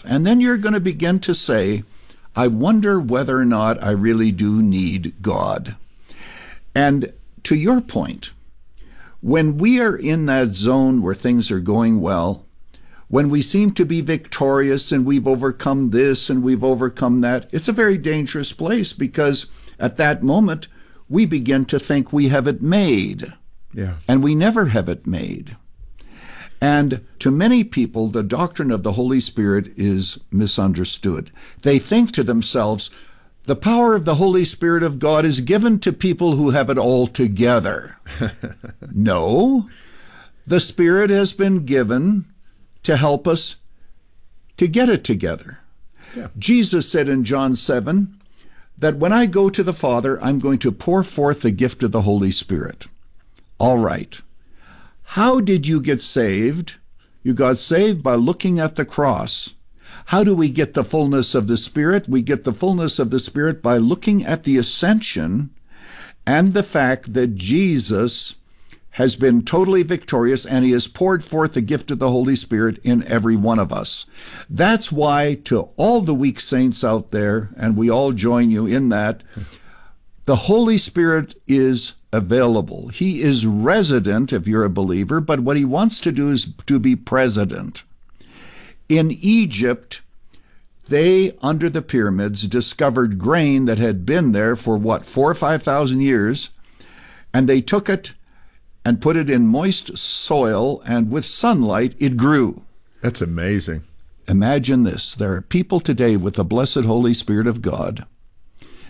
life. And then you're going to begin to say, I wonder whether or not I really do need God. And to your point, when we are in that zone where things are going well, when we seem to be victorious and we've overcome this and we've overcome that, it's a very dangerous place, because at that moment we begin to think we have it made. Yeah. And we never have it made. And to many people, the doctrine of the Holy Spirit is misunderstood. They think to themselves, the power of the Holy Spirit of God is given to people who have it all together. No, the Spirit has been given to help us to get it together. Yeah. Jesus said in John 7 that when I go to the Father, I'm going to pour forth the gift of the Holy Spirit. All right. How did you get saved? You got saved by looking at the cross. How do we get the fullness of the Spirit? We get the fullness of the Spirit by looking at the ascension and the fact that Jesus has been totally victorious and he has poured forth the gift of the Holy Spirit in every one of us. That's why to all the weak saints out there, and we all join you in that, the Holy Spirit is available. He is resident if you're a believer, but what he wants to do is to be president. In Egypt, they, under the pyramids, discovered grain that had been there for 4,000 or 5,000 years, and they took it and put it in moist soil, and with sunlight, it grew. That's amazing. Imagine this. There are people today with the blessed Holy Spirit of God